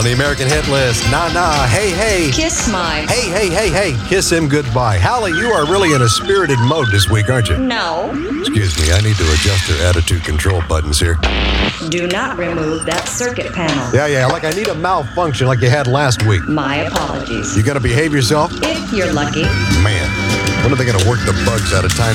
On the American hit list, Nah Nah, Hey Hey. Kiss my... Hey, hey, hey, hey. Kiss him goodbye. Hallie, you are really in a spirited mode this week, aren't you? No. Excuse me, I need to adjust your attitude control buttons here. Do not remove that circuit panel. Yeah, like I need a malfunction like you had last week. My apologies. You gonna behave yourself? If you're lucky. Man, when are they gonna work the bugs out of time?